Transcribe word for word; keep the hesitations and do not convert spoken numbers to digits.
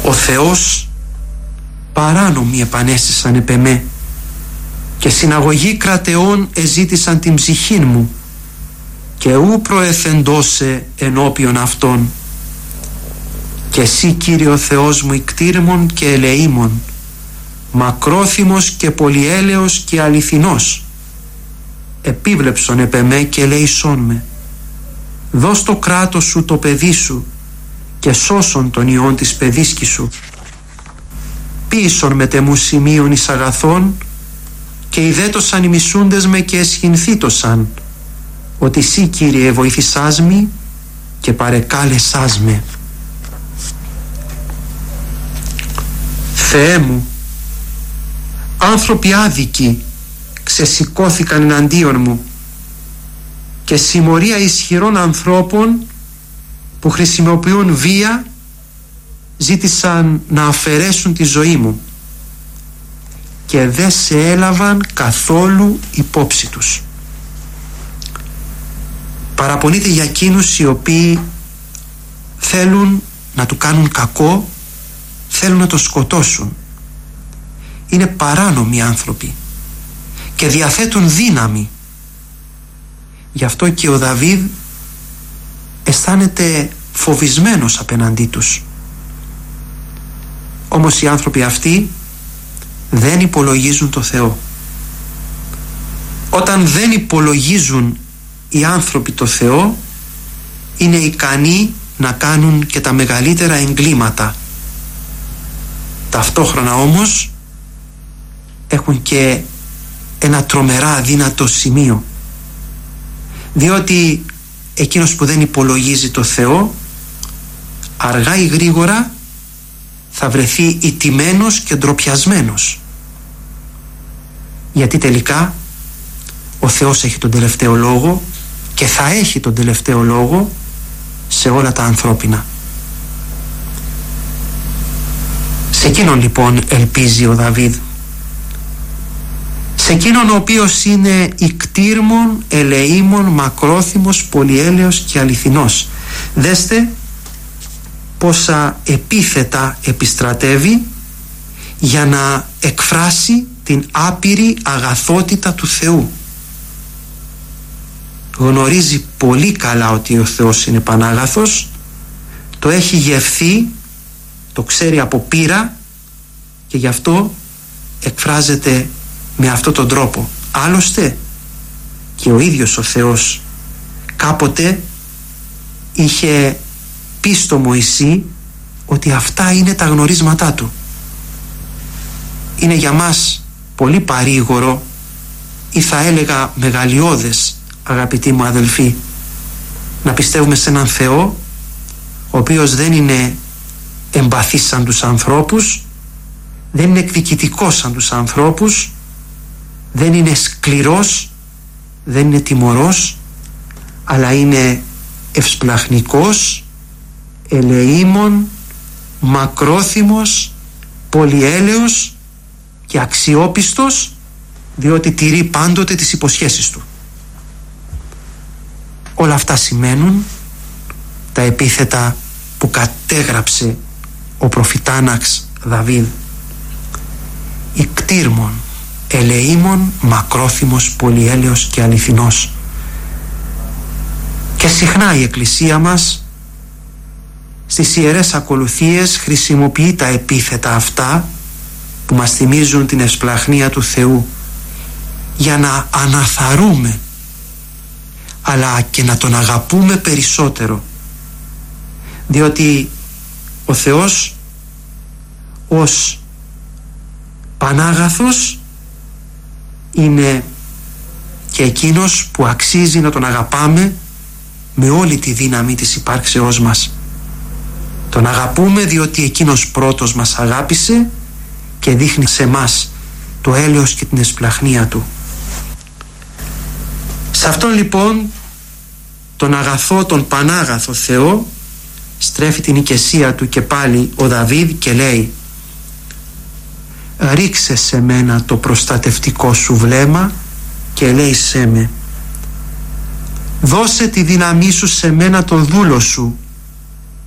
Ο Θεός παράνομοι επανέστησαν επ' εμέ και συναγωγή κρατεών εζήτησαν την ψυχήν μου και ου προεθεντώσε ενώπιον αυτών. Και εσύ, Κύριε ο Θεός μου, ικτήρμον και ελεήμον, μακρόθυμος και πολυέλεος και αληθινός, επίβλεψον επ' εμέ και ελεησόν με. Δώσ' το κράτος σου το παιδί σου και σώσον τον ιόν της παιδίσκης σου. Ποίησον με τεμού σημείων εις αγαθών και ιδέτωσαν οι μισούντες με και εσχυνθήτωσαν, ότι εσύ, Κύριε, βοηθησάς μη και παρεκάλεσάς με. Θεέ μου, άνθρωποι άδικοι ξεσηκώθηκαν εναντίον μου και συμμορία ισχυρών ανθρώπων που χρησιμοποιούν βία ζήτησαν να αφαιρέσουν τη ζωή μου και δεν σε έλαβαν καθόλου υπόψη τους. Παραπονείται για εκείνους οι οποίοι θέλουν να του κάνουν κακό, θέλουν να το σκοτώσουν. Είναι παράνομοι άνθρωποι και διαθέτουν δύναμη. Γι' αυτό και ο Δαβίδ αισθάνεται φοβισμένος απέναντί τους. Όμως οι άνθρωποι αυτοί δεν υπολογίζουν το Θεό. Όταν δεν υπολογίζουν οι άνθρωποι το Θεό, είναι ικανοί να κάνουν και τα μεγαλύτερα εγκλήματα. Ταυτόχρονα όμως έχουν και ένα τρομερά αδύνατο σημείο, διότι εκείνος που δεν υπολογίζει το Θεό αργά ή γρήγορα θα βρεθεί ηττημένος και ντροπιασμένος, γιατί τελικά ο Θεός έχει τον τελευταίο λόγο και θα έχει τον τελευταίο λόγο σε όλα τα ανθρώπινα. Σε εκείνον λοιπόν ελπίζει ο Δαβίδ, σε εκείνον ο οποίος είναι ικτήρμον, ελεήμον, μακρόθυμος, πολυέλεος και αληθινός. Δέστε πόσα επίθετα επιστρατεύει για να εκφράσει την άπειρη αγαθότητα του Θεού. Γνωρίζει πολύ καλά ότι ο Θεός είναι πανάγαθος, το έχει γευθεί, το ξέρει από πείρα και γι' αυτό εκφράζεται με αυτόν τον τρόπο. Άλλωστε και ο ίδιος ο Θεός κάποτε είχε πει στο Μωυσή ότι αυτά είναι τα γνωρίσματά του. Είναι για μας πολύ παρήγορο ή θα έλεγα μεγαλειώδες, αγαπητοί μου αδελφοί, να πιστεύουμε σε έναν Θεό ο οποίος δεν είναι εμπαθής σαν τους ανθρώπους, δεν είναι εκδικητικός σαν τους ανθρώπους, δεν είναι σκληρός, δεν είναι τιμωρός, αλλά είναι ευσπλαχνικός, ελεήμων, μακρόθυμος, πολυέλεος και αξιόπιστος, διότι τηρεί πάντοτε τις υποσχέσεις του. Όλα αυτά σημαίνουν τα επίθετα που κατέγραψε ο προφητάναξ Δαβίδ. Ικτήρμον, ελεήμων, μακρόθυμος, πολυέλεος και αληθινός. Και συχνά η Εκκλησία μας στις ιερές ακολουθίες χρησιμοποιεί τα επίθετα αυτά που μας θυμίζουν την ευσπλαχνία του Θεού για να αναθαρούμε, αλλά και να τον αγαπούμε περισσότερο, διότι ο Θεός ως πανάγαθος είναι και εκείνος που αξίζει να τον αγαπάμε με όλη τη δύναμη της υπάρξεώς μας. Τον αγαπούμε διότι εκείνος πρώτος μας αγάπησε και δείχνει σε μας το έλεος και την εσπλαχνία του. Σε αυτόν λοιπόν τον αγαθό, τον πανάγαθο Θεό στρέφει την οικεσία του και πάλι ο Δαβίδ και λέει: ρίξε σε μένα το προστατευτικό σου βλέμμα και λέει σε με, δώσε τη δύναμή σου σε μένα τον δούλο σου